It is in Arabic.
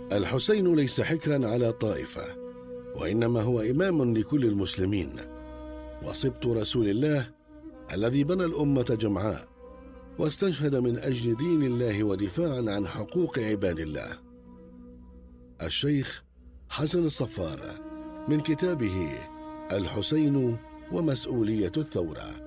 الحسين ليس حكرا على طائفة، وإنما هو إمام لكل المسلمين، وصبط رسول الله الذي بنى الأمة جمعاء واستشهد من أجل دين الله ودفاعا عن حقوق عباد الله. الشيخ حسن الصفار من كتابه الحسين ومسؤولية الثورة.